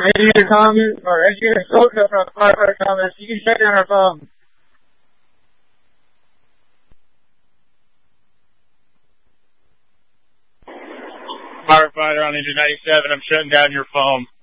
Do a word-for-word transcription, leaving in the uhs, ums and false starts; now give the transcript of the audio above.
Engineer Thomas, or Engineer Sosa from Firefighter Thomas, you can shut down our phone. Firefighter on Engine ninety-seven, I'm shutting down your phone.